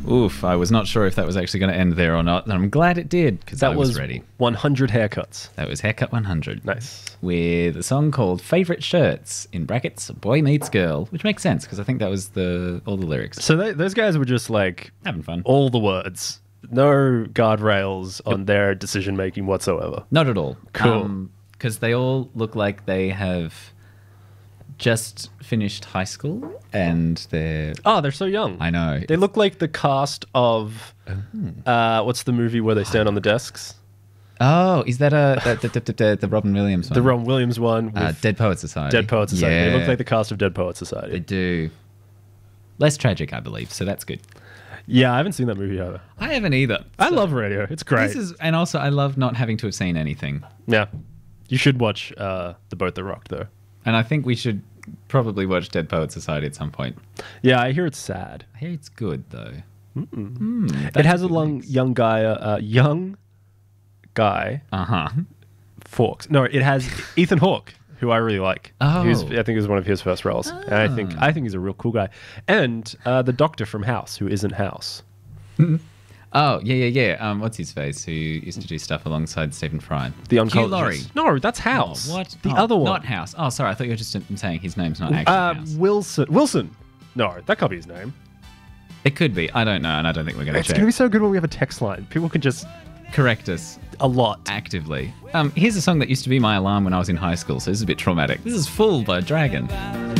Oof, I was not sure if that was actually going to end there or not, and I'm glad it did, because I was ready. 100 haircuts. That was Haircut 100. Nice. With a song called Favorite Shirts, in brackets, Boy Meets Girl, which makes sense, because I think that was all the lyrics. So those guys were just like... having fun. All the words. No guardrails on their decision-making whatsoever. Not at all. Cool. Because they all look like they have just finished high school, and they're... Oh, they're so young. I know. They look like the cast of... what's the movie where they stand on the desks? Oh, is that the Robin Williams one? The Robin Williams one. With Dead Poets Society. Dead Poets Society. Yeah. They look like the cast of Dead Poets Society. They do. Less tragic, I believe, so that's good. Yeah, I haven't seen that movie either. I haven't either. I love Radio. It's great. And also, I love not having to have seen anything. Yeah. You should watch The Boat That Rocked, though. And I think we should probably watch Dead Poets Society at some point. Yeah, I hear it's sad. I hear it's good, though. It has a young guy. Forks. No, it has Ethan Hawke, who I really like. Oh. I think it was one of his first roles. And I think he's a real cool guy. And the doctor from House, who isn't House. Oh, yeah. What's his face? Who used to do stuff alongside Stephen Fry? The Hugh Laurie. No, that's House. Oh, what? The other one. Not House. Oh, sorry. I thought you were just saying his name's not actually House. Wilson. No, that can't be his name. It could be. I don't know, and I don't think we're going to check. It's going to be so good when we have a text line. People can just... correct us. A lot. Actively. Here's a song that used to be my alarm when I was in high school, so this is a bit traumatic. This is Fool by Dragon.